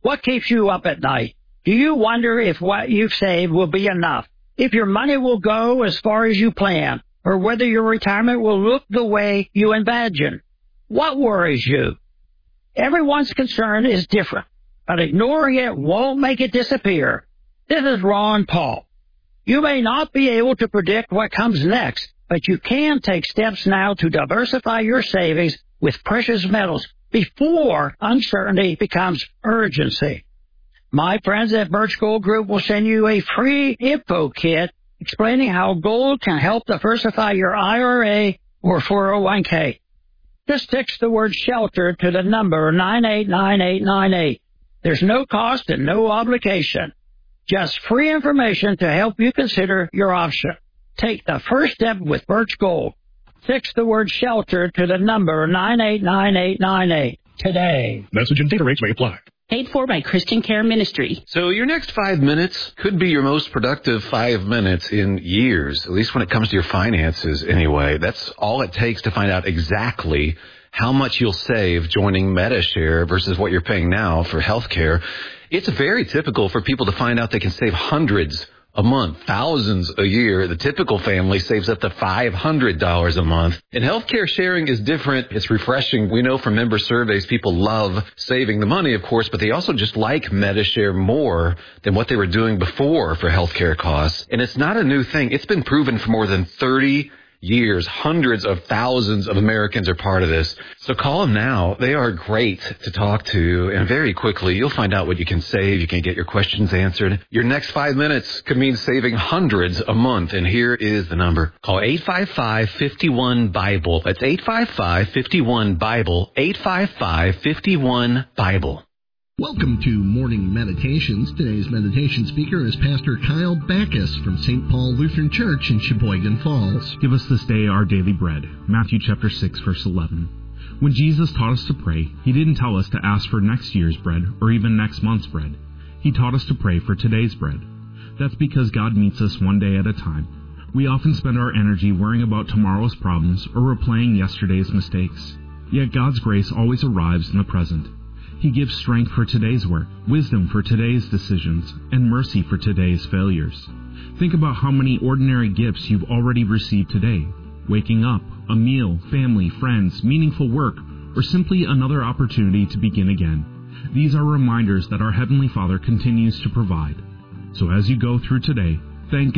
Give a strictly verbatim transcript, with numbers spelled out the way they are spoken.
What keeps you up at night? Do you wonder if what you've saved will be enough? If your money will go as far as you plan? Or whether your retirement will look the way you imagine? What worries you? Everyone's concern is different, but ignoring it won't make it disappear. This is Ron Paul. You may not be able to predict what comes next, but you can take steps now to diversify your savings with precious metals before uncertainty becomes urgency. My friends at Birch Gold Group will send you a free info kit explaining how gold can help diversify your I R A or four oh one k. Just text the word SHELTER to the number nine eight nine eight nine eight. There's no cost and no obligation. Just free information to help you consider your option. Take the first step with Birch Gold. Text the word SHELTER to the number nine eight nine eight nine eight today. Message and data rates may apply. Paid for by Christian Care Ministry. So your next five minutes could be your most productive five minutes in years, at least when it comes to your finances anyway. That's all it takes to find out exactly how much you'll save joining Medi-Share versus what you're paying now for health care. It's very typical for people to find out they can save hundreds a month, thousands a year. The typical family saves up to five hundred dollars a month. And healthcare sharing is different. It's refreshing. We know from member surveys, people love saving the money, of course, but they also just like Medi-Share more than what they were doing before for healthcare costs. And it's not a new thing. It's been proven for more than thirty years. Hundreds of thousands of Americans are part of this. So call them now. They are great to talk to. And very quickly, you'll find out what you can save. You can get your questions answered. Your next five minutes could mean saving hundreds a month. And here is the number. Call eight five five, five one, BIBLE. That's eight five five, five one, BIBLE. eight five five, five one, BIBLE. Welcome to Morning Meditations. Today's meditation speaker is Pastor Kyle Backus from Saint Paul Lutheran Church in Sheboygan Falls. Give us this day our daily bread. Matthew chapter six, verse eleven. When Jesus taught us to pray, he didn't tell us to ask for next year's bread or even next month's bread. He taught us to pray for today's bread. That's because God meets us one day at a time. We often spend our energy worrying about tomorrow's problems or replaying yesterday's mistakes. Yet God's grace always arrives in the present. He gives strength for today's work, wisdom for today's decisions, and mercy for today's failures. Think about how many ordinary gifts you've already received today. Waking up, a meal, family, friends, meaningful work, or simply another opportunity to begin again. These are reminders that our Heavenly Father continues to provide. So as you go through today, thank God.